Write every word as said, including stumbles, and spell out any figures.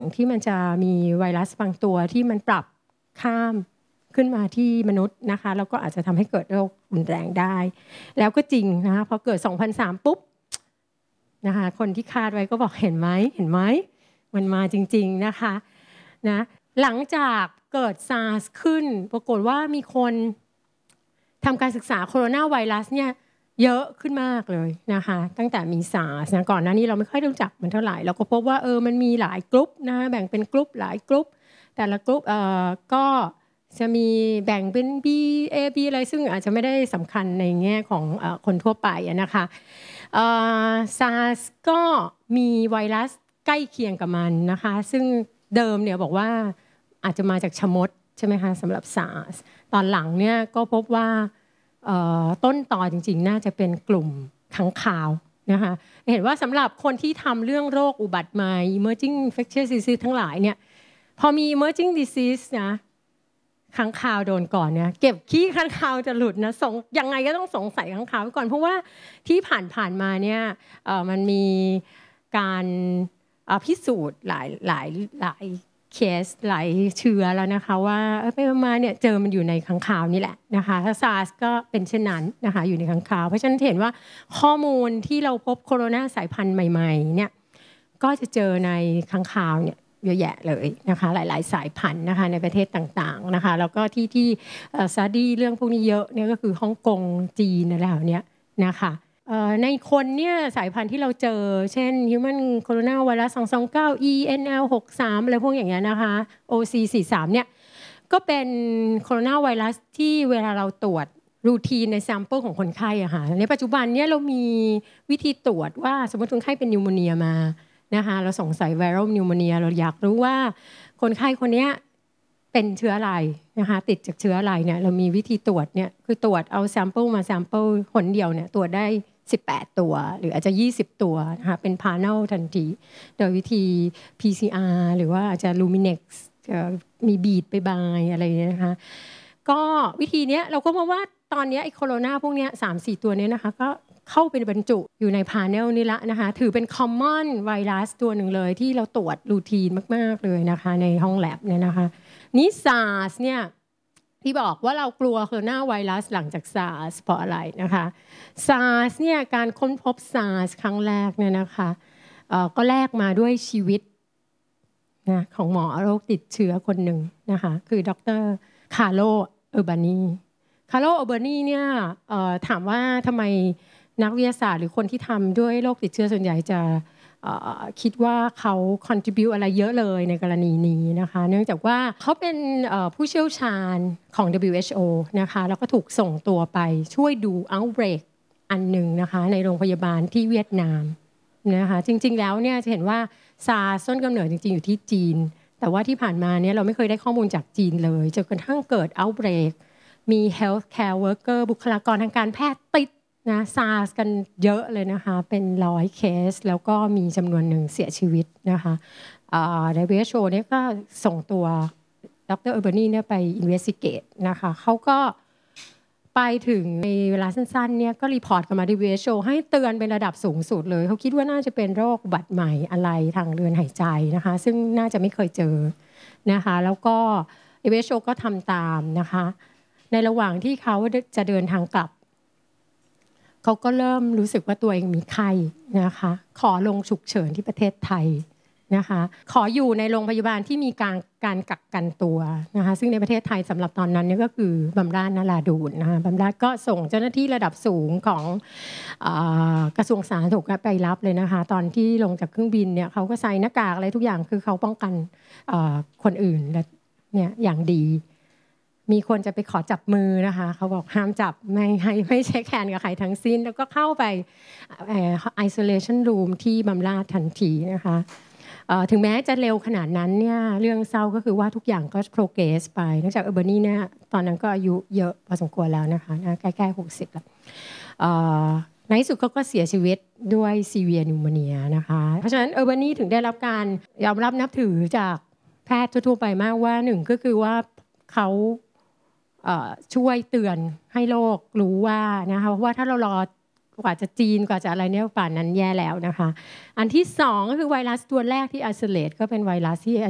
ที่มันจะมีไวรัสบางตัวที่มันปรับข้ามขึ้นมาที่มนุษย์นะคะแล้วก็อาจจะทำให้เกิดโรครุนแรงได้แล้วก็จริงนะคะพอเกิดสองพันสามปุ๊บนะคะคนที่คาดไว้ก็บอกเห็นไหมเห็นไหมมันมาจริงๆนะคะนะหลังจากเกิด SARS ขึ้นปรากฏว่ามีคนทำการศึกษาโคโรนาไวรัสเนี่ยเยอะขึ้นมากเลยนะคะตั้งแต่มี SARS นะก่อนหน้านี้เราไม่ค่อยรู้จักมันเท่าไหร่เราก็พบว่าเออมันมีหลายกลุ่มนะแบ่งเป็นกลุ่มหลายกลุ่มแต่ละกลุ่มเอ่อก็จะมีแบ่งเป็น B A B อะไรซึ่งอาจจะไม่ได้สำคัญในแง่ของเอ่อคนทั่วไปนะคะเอ่อ SARS ก็มีไวรัสใกล้เคียงกับมันนะคะซึ่งเดิมเนี่ยบอกว่าอาจจะมาจากชะมดใช่ไหมคะสำหรับ SARS ตอนหลังเนี่ยก็พบว่าต้นตอจริงๆน่าจะเป็นกลุ่มค้างคาวนะคะเห็นว่าสำหรับคนที่ทำเรื่องโรคอุบัติใหม่ emerging infectious disease ทั้งหลายเนี่ยพอมี emerging disease นะค้างคาวโดนก่อนเนี่ยเก็บขี้ค้างคาวจะหลุดนะสงยังไงก็ต้องสงสัยค้างคาวไว้ก่อนเพราะว่าที่ผ่านๆมาเนี่ยมันมีการพิสูจน์หลายหลายหลายเคสหลายเชื้อแล้วนะคะว่าไปมาเนี่ยเจอมันอยู่ในค้างคาวนี่แหละนะคะถ้า SARS ก็เป็นเช่นนั้นนะคะอยู่ในค้างคาวเพราะฉะนั้นเห็นว่าข้อมูลที่เราพบโคโรนาสายพันธุ์ใหม่ๆเนี่ยก็จะเจอในค้างคาวเนี่ยเยอะแยะเลยนะคะหลายๆสายพันธุ์นะคะในประเทศต่างๆนะคะแล้วก็ที่ที่สตัดดี้เรื่องพวกนี้เยอะเนี่ยก็คือฮ่องกงจีนอะไรแบบนี้นะคะในคนเนี่ยสายพันธุ์ที่เราเจอเช่น Human Coronavirus สองสองเก้า E N L หกสามอะไรพวกอย่างเงี้ยนะคะ O C สี่สามเนี่ยก็เป็นโคโรนาไวรัสที่เวลาเราตรวจรูทีนในแซมเปิลของคนไข้อะค่ะในปัจจุบันเนี่ยเรามีวิธีตรวจว่าสมมติคนไข้เป็นนิวโมเนียมานะคะเราสงสัยไวรัลนิวโมเนียเราอยากรู้ว่าคนไข้คนนี้เป็นเชื้ออะไรนะคะติดจากเชื้ออะไรเนี่ยเรามีวิธีตรวจเนี่ยคือตรวจเอาแซมเปิลมาแซมเปิลผลเดียวเนี่ยตรวจได้สิบแปดตัวหรืออาจจะยี่สิบตัวนะคะเป็นพาเนลทันทีโดยวิธี พี ซี อาร์ หรือว่าอาจจะ Luminex มีบีดไปบายอะไรนะคะก็วิธีนี้เราก็พบว่าตอนนี้ไอ้โคโรนาพวกนี้ สามสี่ ตัวนี้นะคะก็เข้าไปบรรจุอยู่ในพาเนลนี้ละนะคะถือเป็น common ไวรัสตัวหนึ่งเลยที่เราตรวจรูทีนมากๆเลยนะคะในห้องแลบเนี่ยนะคะนี่ SARS เนี่ยที่บอกว่าเรากลัวโคโรนาไวรัสหลังจาก SARS เพราะอะไรนะคะ SARS เนี่ยการค้นพบ SARS ครั้งแรกเนี่ยนะคะก็แลกมาด้วยชีวิตนะของหมอโรคติดเชื้อคนหนึ่งนะคะคือดร.คาร์โล เออร์บานีคาร์โล เออร์บานีเนี่ยถามว่าทำไมนักวิทยาศาสตร์หรือคนที่ทำด้วยโรคติดเชื้อส่วนใหญ่จะคิดว่าเขา contribute อะไรเยอะเลยในกรณีนี้นะคะเนื่องจากว่าเขาเป็นผู้เชี่ยวชาญของ ดับเบิลยู เอช โอ นะคะแล้วก็ถูกส่งตัวไปช่วยดู outbreak อันหนึ่งนะคะในโรงพยาบาลที่เวียดนามนะคะจริงๆแล้วเนี่ยจะเห็นว่า SARS ต้นกำเนิดจริงๆอยู่ที่จีนแต่ว่าที่ผ่านมาเนี่ยเราไม่เคยได้ข้อมูลจากจีนเลยจนกระทั่งเกิด outbreak มี healthcare worker บุคลากรทางการแพทย์ติดนะ SARS กันเยอะเลยนะคะเป็นร้อยเคสแล้วก็มีจำนวนหนึ่งเสียชีวิตนะคะ ดับเบิลยู เอช โอ เนี่ยก็ส่งตัวดร.เออร์บานีเนี่ยไป investigate นะคะเขาก็ไปถึงในเวลาสั้นๆเนี่ยก็รีพอร์ตกลับมา ดับเบิลยู เอช โอ ให้เตือนเป็นระดับสูงสุดเลยเขาคิดว่าน่าจะเป็นโรคอุบัติใหม่อะไรทางเดินหายใจนะคะซึ่งน่าจะไม่เคยเจอนะคะแล้วก็ ดับเบิลยู เอช โอ ก็ทำตามนะคะในระหว่างที่เขาจะเดินทางกลับเขาก็เริ่มรู้สึกว่าตัวเองมีไข้นะคะขอลงฉุกเฉินที่ประเทศไทยนะคะขออยู่ในโรงพยาบาลที่มีการการกักกันตัวนะคะซึ่งในประเทศไทยสำหรับตอนนั้นนี่ก็คือบำราศนราดูนนะคะบำราศก็ส่งเจ้าหน้าที่ระดับสูงของกระทรวงสาธารณสุขไปรับเลยนะคะตอนที่ลงจากเครื่องบินเนี่ยเขาก็ใส่หน้ากากอะไรทุกอย่างคือเขาป้องกันคนอื่นเนี่ยอย่างดีมีคนจะไปขอจับมือนะคะเขาบอกห้ามจับไม่ให้ไม่เช็คแฮนด์กับใครทั้งสิ้นแล้วก็เข้าไป isolation room ที่บำราศทันทีนะคะถึงแม้จะเร็วขนาดนั้นเนี่ยเรื่องเศร้าก็คือว่าทุกอย่างก็ progress ไปเนื่องจากเออร์บานีเนี่ยตอนนั้นก็อายุเยอะพอสมควรแล้วนะคะใกล้ๆหกสิบแล้วในที่สุดก็ก็เสียชีวิตด้วย severe pneumonia นะคะเพราะฉะนั้นเออร์บานีถึงได้รับการยอมรับนับถือจากแพทย์ทั่วไปมากว่าหนึ่งก็คือว่าเขาช่วยเตือนให้โลกรู้ว่านะคะว่าถ้าเรารอกว่าจะจีนกว่าจะอะไรเนี่ยป่านนั้นแย่แล้วนะคะอันที่สองก็คือไวรัสตัวแรกที่ isolate ก็เป็นไวรัสที่